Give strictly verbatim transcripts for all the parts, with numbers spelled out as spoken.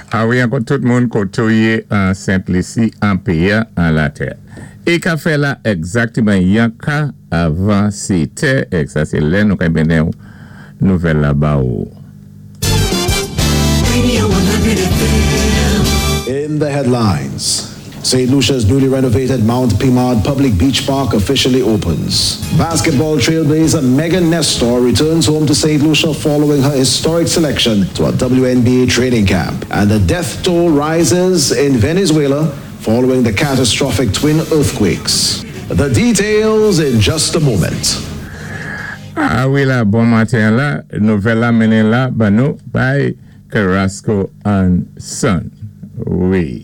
Ah oui, encore tout le monde côtoyé en Saint-Lucie, en pays, en la terre. Et qu'a fait là exactement Yanka avant c'était, et ça c'est là nous avons une nouvelle là-bas. In the headlines, Saint Lucia's newly renovated Mount Pimard Public Beach Park officially opens. Basketball trailblazer Megan Nestor returns home to Saint Lucia following her historic selection to a W N B A training camp. And the death toll rises in Venezuela following the catastrophic twin earthquakes. The details in just a moment. Ah oui, là, bon matin là, nouvelle là, menée là, bah nous, by Carrasco and Son. Oui.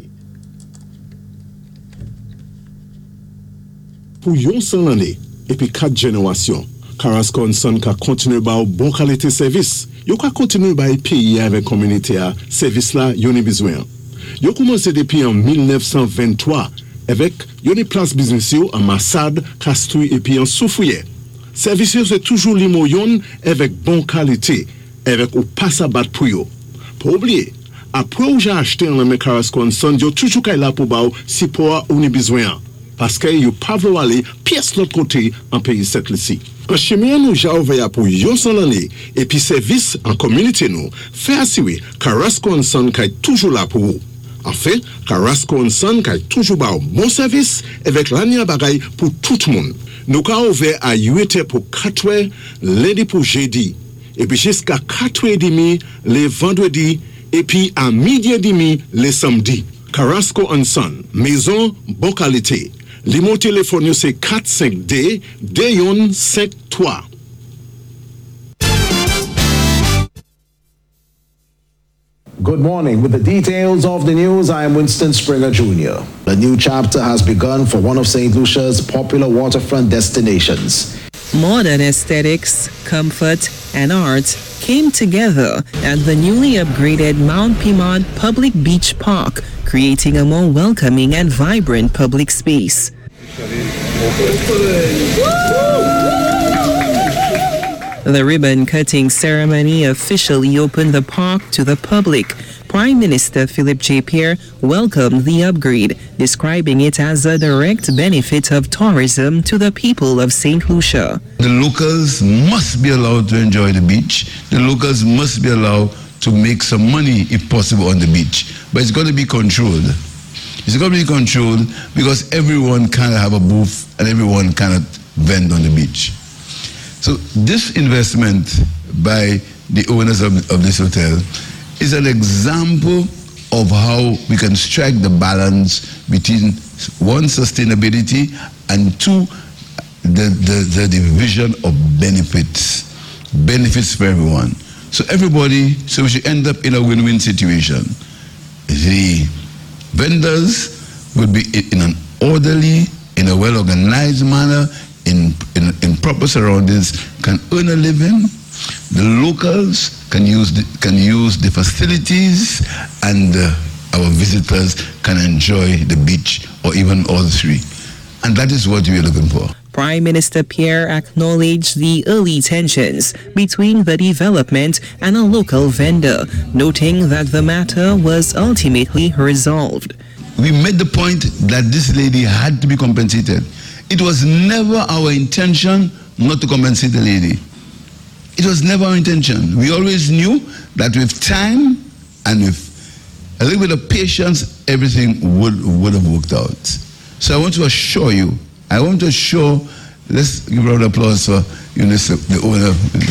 Pour yon seul année, et puis quatre générations, Carrasco and Son ka continue ba bon qualité service. Yo ka continue ba payer avec communauté à service là yon besoin. Yo commencé depuis en dix-neuf cent vingt-trois avec yon place business yo en Massad, Castouille et puis en Soufouye. Service c'est toujours limoyon avec bon qualité, avec au pas à battre pour yo. Pour oublier, après ou j'ai acheté un lame Carrasco and Son, yo toujours kay là pour ba si pour ou ni besoin. Parce que yo pas vouloir aller pièce l'autre côté en pays Saint-Lucie. En chemin nous j'ai ouvert pour yon son année et puis service en communauté nous fait assurer Carrasco and Son kay toujours là pour vous. En fait, Carrasco and Son kay toujours ba bon service avec l'année bagaille pour tout le monde. Nous avons ouvert à huit heures pour quatre heures, lundi pour jeudi, et puis jusqu'à quatre heures trente les vendredis, et puis à midi et demi les samedis. Carrasco and Son, maison, bonne qualité. Le mon téléphone c'est quatre cinq D, D cinq trois. Good morning. With the details of the news, I am Winston Springer Junior A new chapter has begun for one of Saint Lucia's popular waterfront destinations. Modern aesthetics, comfort, and art came together at the newly upgraded Mount Pimard Public Beach Park, creating a more welcoming and vibrant public space. The ribbon-cutting ceremony officially opened the park to the public. Prime Minister Philip J. Pierre welcomed the upgrade, describing it as a direct benefit of tourism to the people of Saint Lucia. The locals must be allowed to enjoy the beach. The locals must be allowed to make some money, if possible, on the beach. But it's got to be controlled. It's got to be controlled because everyone cannot have a booth and everyone cannot vend on the beach. So this investment by the owners of, of this hotel is an example of how we can strike the balance between one, sustainability, and two, the, the, the division of benefits, benefits for everyone. So everybody, so we should end up in a win-win situation. The vendors will be in an orderly, in a well-organized manner, in, in, in proper surroundings, can earn a living. The locals can use the, can use the facilities, and uh, our visitors can enjoy the beach or even all three. And that is what we are looking for. Prime Minister Pierre acknowledged the early tensions between the development and a local vendor, noting that the matter was ultimately resolved. We made the point that this lady had to be compensated. It was never our intention not to compensate the lady. It was never our intention. We always knew that with time and with a little bit of patience, everything would, would have worked out. So I want to assure you, I want to assure, let's give a round of applause for UNICEF, the owner.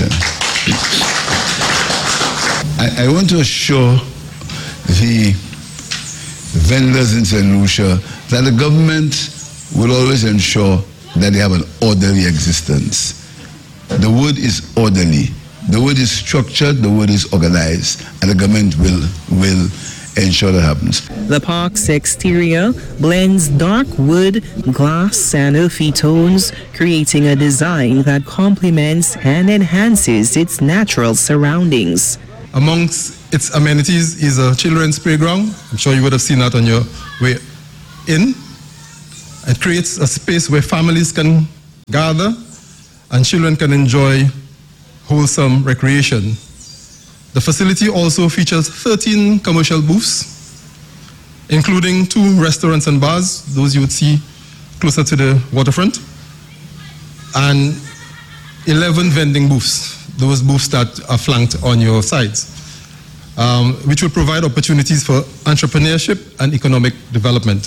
I, I want to assure the vendors in Saint Lucia that the government will always ensure that they have an orderly existence. The word is orderly. The word is structured. The word is organized. And the government will, will ensure that happens. The park's exterior blends dark wood, glass, and earthy tones, creating a design that complements and enhances its natural surroundings. Amongst its amenities is a children's playground. I'm sure you would have seen that on your way in. It creates a space where families can gather and children can enjoy wholesome recreation. The facility also features thirteen commercial booths, including two restaurants and bars, those you would see closer to the waterfront, and eleven vending booths, those booths that are flanked on your sides, um, which will provide opportunities for entrepreneurship and economic development.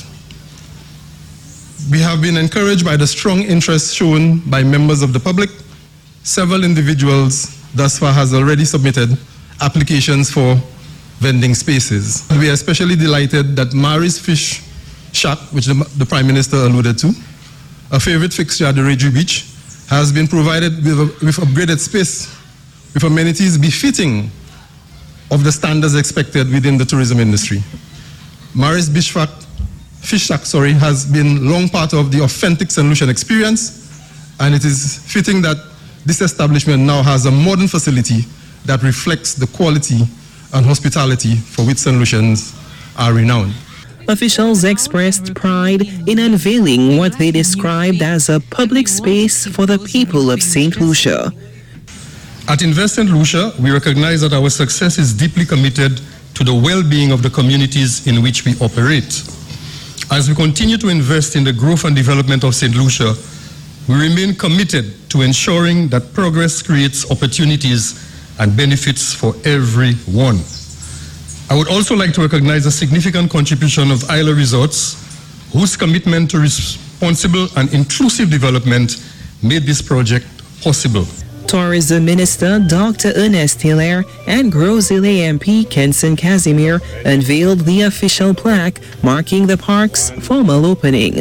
We have been encouraged by the strong interest shown by members of the public. Several individuals thus far has already submitted applications for vending spaces. We are especially delighted that Mari's Fish Shack, which the, the Prime Minister alluded to, a favorite fixture at the Redri Beach, has been provided with, a, with upgraded space with amenities befitting of the standards expected within the tourism industry. Mari's Fish Shack, Fish Shack sorry, has been long part of the authentic Saint Lucian experience, and it is fitting that this establishment now has a modern facility that reflects the quality and hospitality for which Saint Lucians are renowned. Officials expressed pride in unveiling what they described as a public space for the people of Saint Lucia. At Invest Saint Lucia, we recognize that our success is deeply committed to the well-being of the communities in which we operate. As we continue to invest in the growth and development of Saint Lucia, we remain committed to ensuring that progress creates opportunities and benefits for everyone. I would also like to recognize the significant contribution of Isla Resorts, whose commitment to responsible and inclusive development made this project possible. Tourism Minister Doctor Ernest Hilaire and Gros-Islet M P Kenson Casimir unveiled the official plaque marking the park's formal opening.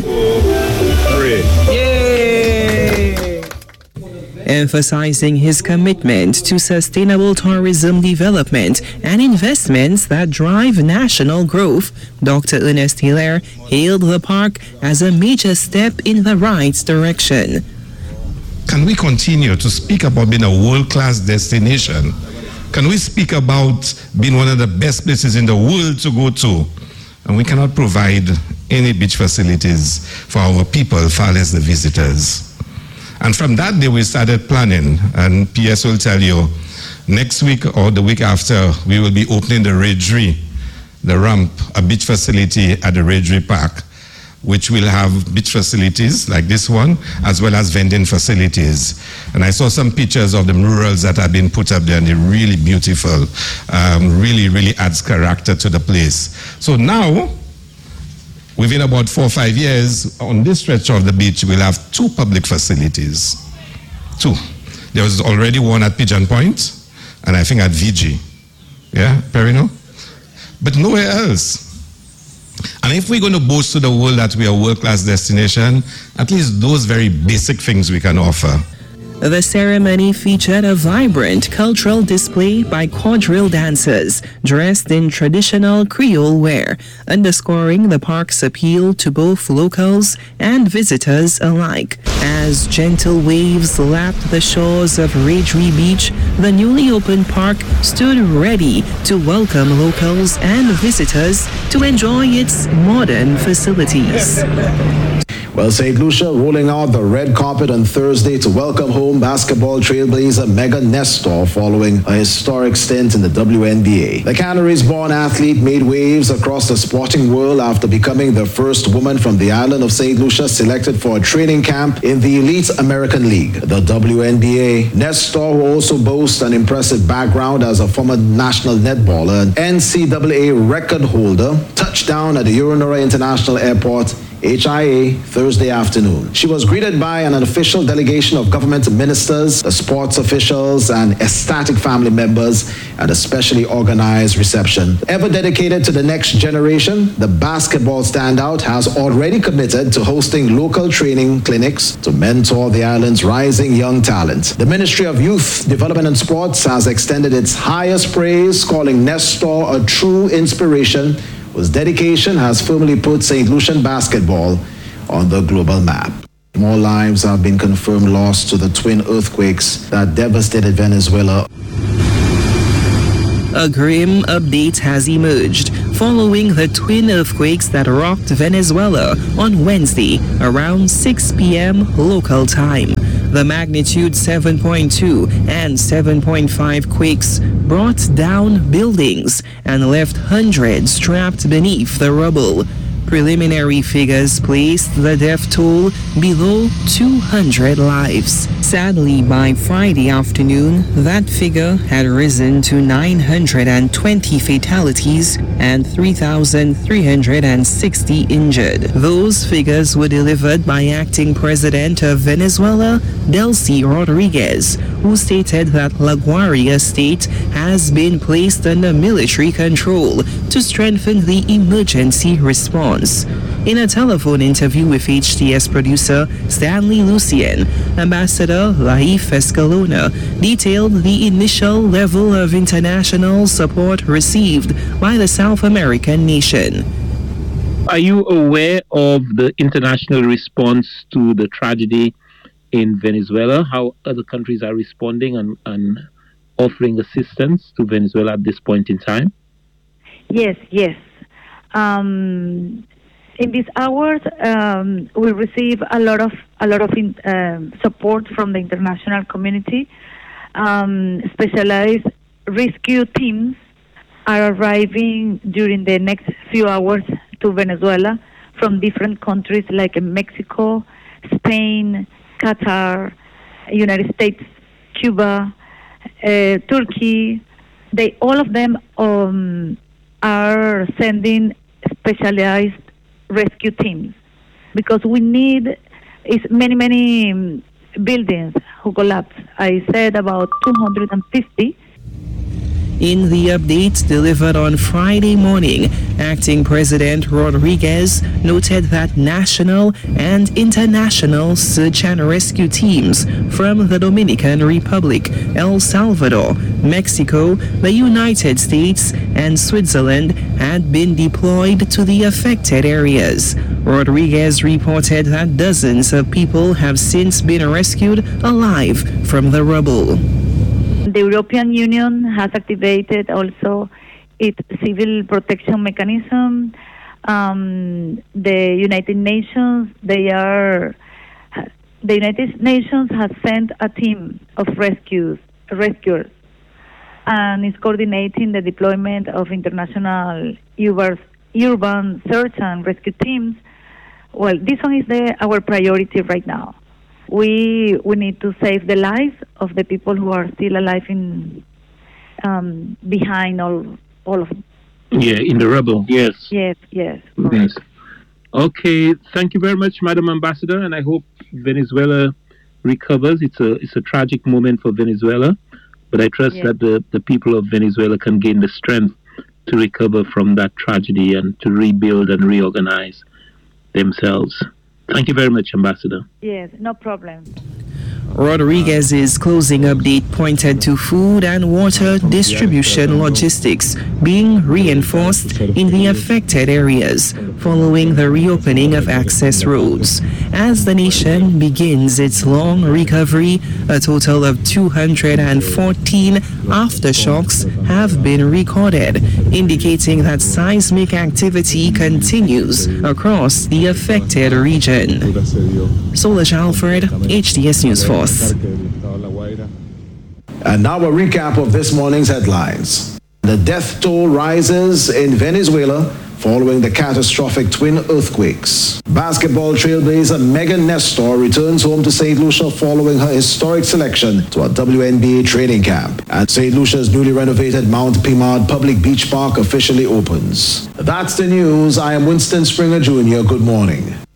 Emphasizing his commitment to sustainable tourism development and investments that drive national growth, Doctor Ernest Hilaire hailed the park as a major step in the right direction. Can we continue to speak about being a world-class destination? Can we speak about being one of the best places in the world to go to? And we cannot provide any beach facilities for our people, far less the visitors. And from that day, we started planning, and P S will tell you, next week or the week after, we will be opening the Redri, the ramp, a beach facility at the Redri Park, which will have beach facilities like this one, as well as vending facilities. And I saw some pictures of the murals that have been put up there, and they're really beautiful, um, really, really adds character to the place. So now, within about four or five years, on this stretch of the beach, we'll have two public facilities. Two. There was already one at Pigeon Point, and I think at V G. Yeah, Perino? But nowhere else. And if we're going to boast to the world that we are a world-class destination, at least those very basic things we can offer. The ceremony featured a vibrant cultural display by quadrille dancers dressed in traditional Creole wear, underscoring the park's appeal to both locals and visitors alike. As gentle waves lapped the shores of Redri Beach, the newly opened park stood ready to welcome locals and visitors to enjoy its modern facilities. Well, Saint Lucia rolling out the red carpet on Thursday to welcome home basketball trailblazer Megan Nestor following a historic stint in the W N B A. The Canaries-born athlete made waves across the sporting world after becoming the first woman from the island of Saint Lucia selected for a training camp in the elite American League, the W N B A. Nestor, who also boasts an impressive background as a former national netballer and N C double A record holder, touched down at the Euro-Nora International Airport, H I A, Thursday afternoon. She was greeted by an official delegation of government ministers, the sports officials, and ecstatic family members at a specially organized reception. Ever dedicated to the next generation, the basketball standout has already committed to hosting local training clinics to mentor the island's rising young talent. The Ministry of Youth Development and Sports has extended its highest praise, calling Nestor a true inspiration, whose dedication has firmly put Saint Lucian basketball on the global map. More lives have been confirmed lost to the twin earthquakes that devastated Venezuela. A grim update has emerged following the twin earthquakes that rocked Venezuela on Wednesday around six p.m. local time. The magnitude seven point two and seven point five quakes brought down buildings and left hundreds trapped beneath the rubble. Preliminary figures placed the death toll below two hundred lives. Sadly, by Friday afternoon, that figure had risen to nine hundred twenty fatalities and three thousand three hundred sixty injured. Those figures were delivered by acting president of Venezuela, Delcy Rodriguez, who stated that La Guaira state has been placed under military control to strengthen the emergency response. In a telephone interview with H T S producer Stanley Lucien, Ambassador Laif Escalona detailed the initial level of international support received by the South American nation. Are you aware of the international response to the tragedy in Venezuela? How other countries are responding and, and offering assistance to Venezuela at this point in time? Yes, yes. Um, in these hours, um, we receive a lot of a lot of in, uh, support from the international community. Um, specialized rescue teams are arriving during the next few hours to Venezuela from different countries like Mexico, Spain, Qatar, United States, Cuba, uh, Turkey. They all of them um, are sending specialized rescue teams because we need is many many um, buildings who collapsed. I said about two hundred fifty. In the update delivered on Friday morning, Acting President Rodriguez noted that national and international search and rescue teams from the Dominican Republic, El Salvador, Mexico, the United States, and Switzerland had been deployed to the affected areas. Rodriguez reported that dozens of people have since been rescued alive from the rubble. The European Union has activated also its civil protection mechanism. Um, the United Nations, they are, the United Nations has sent a team of rescues, rescuers, and is coordinating the deployment of international urban search and rescue teams. Well, this one is the, our priority right now. We we need to save the lives of the people who are still alive in um, behind all all of them. Yeah, in the rubble. Yes. Yes. Yes. Yes. Okay. Thank you very much, Madam Ambassador, and I hope Venezuela recovers. It's a it's a tragic moment for Venezuela, but I trust yes. that the, the people of Venezuela can gain the strength to recover from that tragedy and to rebuild and reorganize themselves. Thank you very much, Ambassador. Yes, no problem. Rodriguez's closing update pointed to food and water distribution logistics being reinforced in the affected areas following the reopening of access roads. As the nation begins its long recovery, a total of two hundred fourteen aftershocks have been recorded, indicating that seismic activity continues across the affected region. Solange Alfred, H T S News Force. And now a recap of this morning's headlines. The death toll rises in Venezuela following the catastrophic twin earthquakes. Basketball trailblazer Megan Nestor returns home to Saint Lucia following her historic selection to a W N B A training camp. And Saint Lucia's newly renovated Mount Pimard Public Beach Park officially opens. That's the news. I am Winston Springer Junior Good morning.